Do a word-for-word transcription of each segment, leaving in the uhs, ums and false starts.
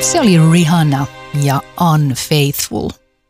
Se oli Rihanna ja Unfaithful.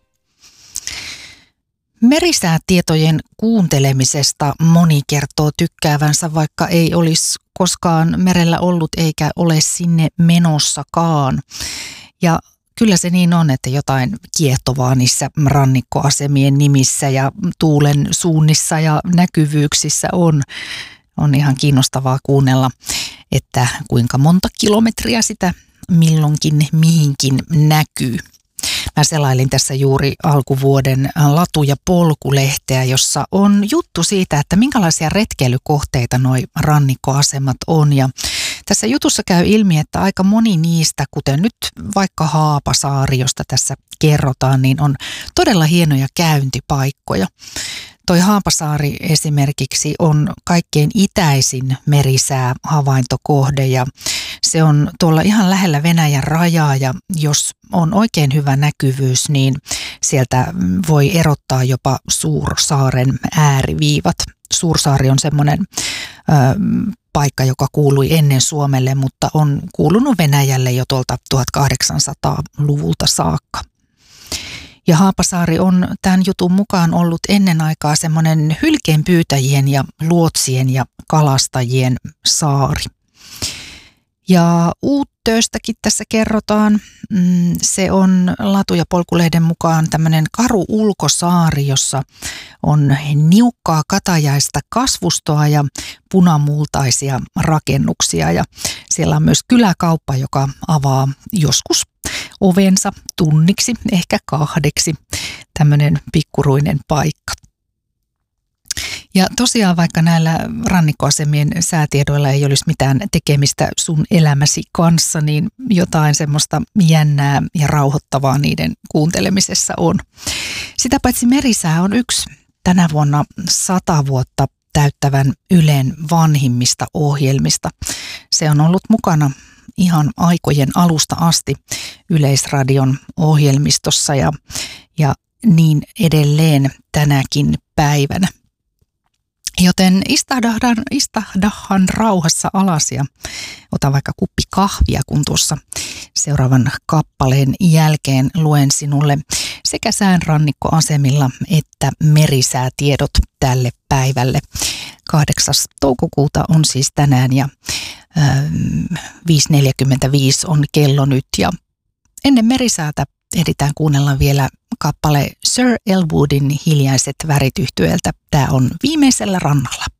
Merisäätietojen kuuntelemisesta moni kertoo tykkäävänsä, vaikka ei olisi koskaan merellä ollut eikä ole sinne menossakaan. Ja kyllä se niin on, että jotain kiehtovaa niissä rannikkoasemien nimissä ja tuulen suunnissa ja näkyvyyksissä on. On ihan kiinnostavaa kuunnella, että kuinka monta kilometriä sitä milloinkin mihinkin näkyy. Mä selailin tässä juuri alkuvuoden Latu- ja polkulehteä, jossa on juttu siitä, että minkälaisia retkeilykohteita noi rannikkoasemat on. Ja tässä jutussa käy ilmi, että aika moni niistä, kuten nyt vaikka Haapasaari, josta tässä kerrotaan, niin on todella hienoja käyntipaikkoja. Toi Haapasaari esimerkiksi on kaikkein itäisin merisäähavaintokohde ja se on tuolla ihan lähellä Venäjän rajaa ja jos on oikein hyvä näkyvyys, niin sieltä voi erottaa jopa Suursaaren ääriviivat. Suursaari on semmoinen ö, paikka, joka kuului ennen Suomelle, mutta on kuulunut Venäjälle jo tuolta tuhatkahdeksansataaluvulta saakka. Ja Haapasaari on tämän jutun mukaan ollut ennen aikaa semmoinen hylkeenpyytäjien ja luotsien ja kalastajien saari. Ja Uuttööstäkin tässä kerrotaan. Se on Latu- ja polkulehden mukaan tämmöinen karu ulkosaari, jossa on niukkaa katajaista kasvustoa ja punamultaisia rakennuksia. Ja siellä on myös kyläkauppa, joka avaa joskus ovensa tunniksi, ehkä kahdeksi. Tämmöinen pikkuruinen paikka. Ja tosiaan vaikka näillä rannikkoasemien säätiedoilla ei olisi mitään tekemistä sun elämäsi kanssa, niin jotain semmoista jännää ja rauhoittavaa niiden kuuntelemisessa on. Sitä paitsi merisää on yksi tänä vuonna sata vuotta täyttävän Ylen vanhimmista ohjelmista. Se on ollut mukana ihan aikojen alusta asti Yleisradion ohjelmistossa ja, ja niin edelleen tänäkin päivänä. Joten istahdahan, istahdahan rauhassa alas ja ota vaikka kuppi kahvia, kun tuossa seuraavan kappaleen jälkeen luen sinulle sekä säänrannikkoasemilla että merisäätiedot tälle päivälle. kahdeksas toukokuuta on siis tänään ja viisi neljäkymmentäviisi on kello nyt ja ennen merisäätä ehditään kuunnella vielä kappale Sir Elwoodin Hiljaiset värit -yhtyeeltä. Tämä on Viimeisellä rannalla.